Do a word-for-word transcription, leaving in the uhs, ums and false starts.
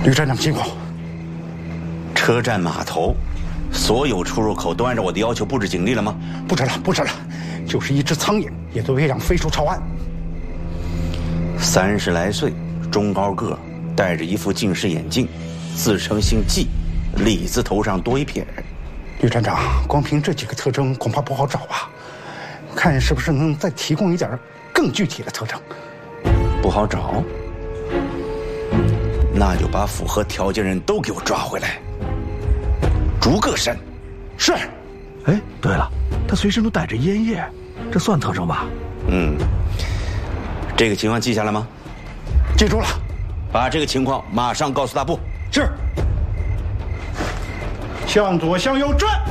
吕站长辛苦。 车站码头，所有出入口都按照我的要求布置警力了吗？ 布置了，布置了，就是一只苍蝇也都别想飞出草岸。 三十来岁，中高个，戴着一副近视眼镜，自称姓季，李字头上多一撇。 吕站长，光凭这几个特征恐怕不好找啊，看是不是能再提供一点更具体的特征。 不好找，那就把符合条件人都给我抓回来，逐个审。 是。 哎，对了，他随身都带着烟叶，这算特征吧？ 嗯，这个情况记下来吗？ 记住了。 把这个情况马上告诉大部。 是。向左向右转。